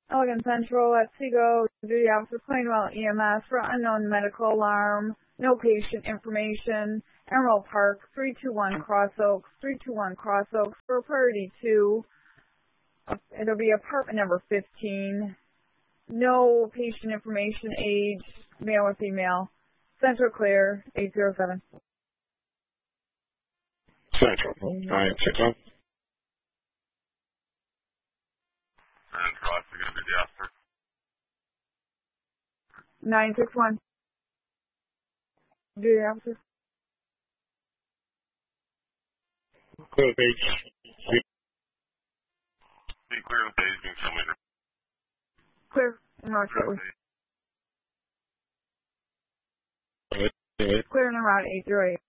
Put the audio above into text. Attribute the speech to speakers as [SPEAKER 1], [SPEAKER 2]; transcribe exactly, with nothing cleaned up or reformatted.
[SPEAKER 1] Elgin Central at Seago, duty officer Plainwell E M S for unknown medical alarm, no patient information, Emerald Park, three two one Cross Oaks, three two one Cross Oaks for priority two. It'll be apartment number fifteen. No patient information, age, male or female. Central clear, eight zero seven.
[SPEAKER 2] Central, nine six one.
[SPEAKER 3] And Cross, you're going to be the officer.
[SPEAKER 1] nine six one. Duty officer.
[SPEAKER 2] Clear page.
[SPEAKER 3] Be clear with days being shown later.
[SPEAKER 1] Clear. In route shortly.
[SPEAKER 2] Clear.
[SPEAKER 1] Clear in route eight zero eight.